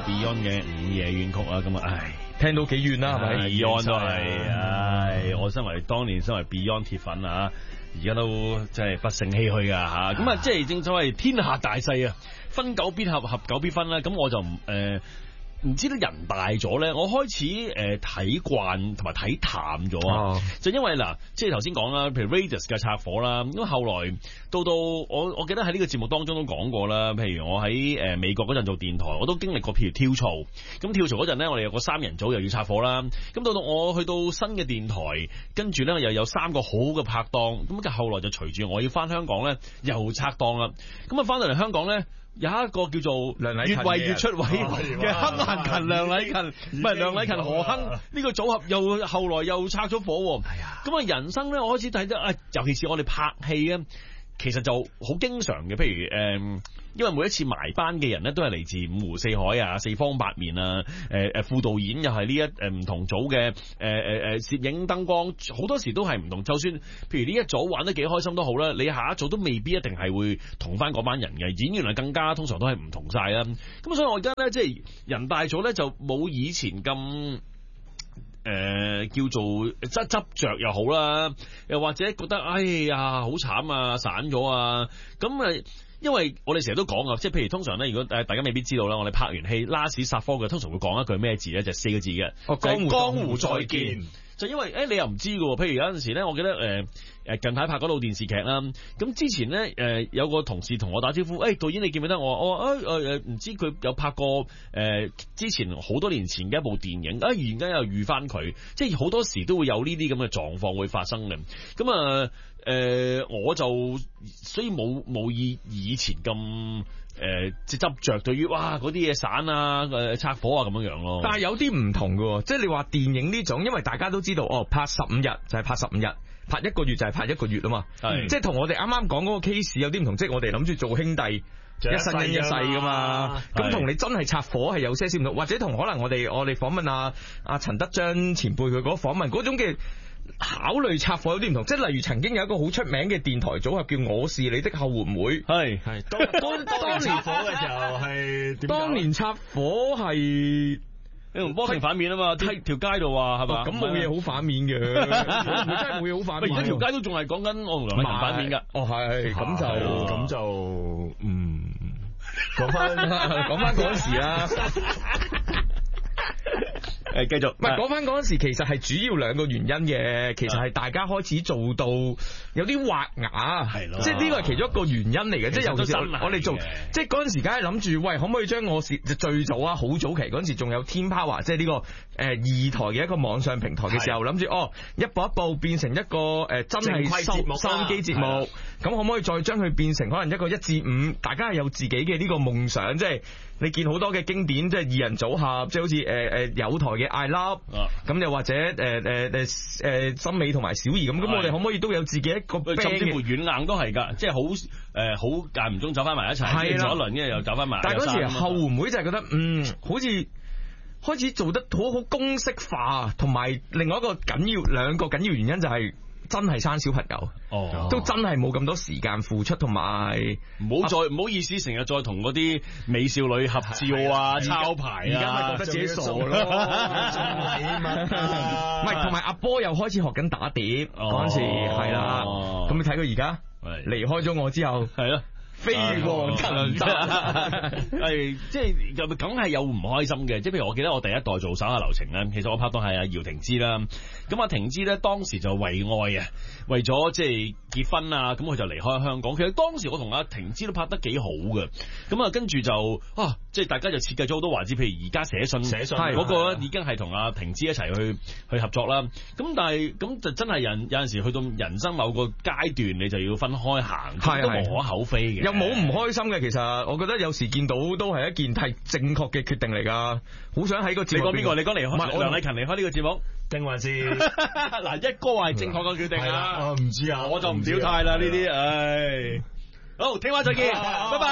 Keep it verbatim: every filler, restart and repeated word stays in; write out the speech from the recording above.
Beyond 嘅午夜怨曲啊，咁啊，唉， 聽到幾遠啦，係咪 ？Beyond 都係，唉，我身為當年身為 Beyond 鐵粉啊，而家都真係不勝唏噓噶吓，咁啊，即係正所謂天下大勢啊，分久必合，合久必分啦，咁我就唔誒。呃唔知道人大咗咧，我開始誒睇慣同埋睇淡咗啊！就因為嗱，即係頭先講啦，譬如 Raidas 嘅拆夥啦，咁後來到到我我記得喺呢個節目當中都講過啦。譬如我喺誒美國嗰陣做電台，我都經歷過譬如跳槽，咁跳槽嗰陣咧，我哋有個三人組又要拆夥啦。咁到到我去到新嘅電台，跟住咧又有三個好嘅拍檔，咁嘅後來就隨住我要翻香港咧，又拆檔啦。咁啊翻到嚟香港咧。有一個叫做越位越出位嘅亨蘭勤梁禮勤，唔係梁禮勤何亨呢個組合又後來又拆咗夥，咁啊人生咧我開始睇得啊，尤其是我哋拍戲啊，其實就好經常嘅，譬如誒、呃，因為每一次埋班嘅人咧都係嚟自五湖四海啊、四方八面啊，誒、呃、誒副導演又係呢一誒唔同組嘅誒誒誒攝影燈光，好多時都係唔同。就算譬如呢一組玩得幾開心都好啦，你下一組都未必一定係會同翻嗰班人嘅演員啊，更加通常都係唔同晒啦。咁所以我而家咧即係人大咗咧，就冇以前咁。誒、呃，叫做執執着又好啦，又或者覺得哎呀好慘啊，散咗啊，咁啊，因為我哋成日都講啊，即係譬如通常咧，如果誒大家未必知道啦，我哋拍完戲 last 殺科嘅，通常會講一句咩字咧，就係、四個字嘅， 哦、 就係江湖再見。 再見就因為誒、欸、你又唔知嘅喎，譬如有陣時咧，我記得誒誒、呃、近排拍嗰套電視劇啦，咁之前咧誒、呃、有個同事同我打招呼，誒、欸、導演你記唔記得我？我話誒誒唔知佢有拍過誒、呃、之前好多年前嘅一部電影，啊而家又遇翻佢，即係好多時都會有呢啲咁嘅狀況會發生嘅，咁啊誒我就所以冇冇以以前咁。誒，即係執着對於哇嗰啲嘢散啊，誒拆夥啊咁樣樣咯。 但係有啲唔同嘅，即係你話電影呢種，因為大家都知道哦，拍十五日就係拍十五日，拍一個月就係拍一個月啊嘛。係，即係同我哋啱啱講嗰個 case 有啲唔同，即係我哋諗住做兄弟，一生一世噶嘛。咁同你真係拆夥係有些少唔同，或者同可能我哋我哋訪問阿阿陳德章前輩佢嗰訪問嗰種嘅。考慮拆夥有啲唔同，即係例如曾經有一個好出名嘅電台組合叫我是你的後援會， 係係當當年拆夥嘅時候係點？ 當年拆夥係你同波平反面啊嘛，喺條街度話係嘛？ 咁冇嘢好反面嘅，真係冇嘢好反面。 而家條街都仲係講緊我同梁禮勤反面㗎。 哦係，咁就咁就嗯講翻講翻嗰時啦。 誒，繼續， 唔係講翻嗰陣時，其實係主要兩個原因嘅，其實係大家開始做到有啲滑牙，係咯，即係呢個係其中一個原因嚟嘅，即係尤其是我哋做，即係嗰陣時梗係諗住，喂，可唔可以將我是最早啊，好早期嗰陣時仲有天 power，即係呢個誒二台嘅一個網上平台嘅時候，諗住哦，一步一步變成一個誒真係收收音機節目，咁可唔可以再將佢變成可能一個一至五，大家係有自己嘅呢個夢想，即係。你見好多嘅經典，即係二人組合，即係好似誒誒有台嘅 I Love，咁又或者誒誒誒誒森美同埋小儀咁，咁我哋可唔可以都有自己一個 band 嘅？甚至乎軟硬都係㗎，即係好誒好間唔中走翻埋一齊，係啦，一輪跟住又走翻埋。但係嗰時後援會就係覺得，嗯，好似開始做得好好公式化，同埋另外一個緊要兩個緊要原因就係。真係生小朋友，哦，都真係冇咁多時間付出，同埋唔好再唔好意思，成日再同嗰啲美少女合照啊、抄牌啊，而家咪覺得自己傻咯， 唔係，同埋阿波又開始學緊打碟嗰陣時，係啦，咁你睇佢而家離開咗我之後，係咯。飛黃騰達，係即係又梗係有唔開心嘅，即係譬如我記得我第一代做手下留情咧，其實我拍檔係阿姚婷芝啦，咁阿婷芝咧當時就為愛啊，為咗即係結婚啊，咁佢就離開香港。其實當時我同阿婷芝都拍得幾好嘅，咁啊跟住就啊，即係大家就設計咗好多環節，譬如而家寫信寫信嗰個咧已經係同阿婷芝一齊去去合作啦。咁但係咁就真係人有陣時去到人生某個階段，你就要分開行，都無可厚非嘅。冇唔開心嘅，其實我覺得有時見到都係一件係正確嘅決定嚟噶。好想喺個節目，你講邊個？你講離開？唔係梁禮勤離開呢個節目，定還是嗱一哥係正確嘅決定啊？ 我唔知啊， 我就唔表態啦呢啲。唉，好，聽晚再見，拜拜。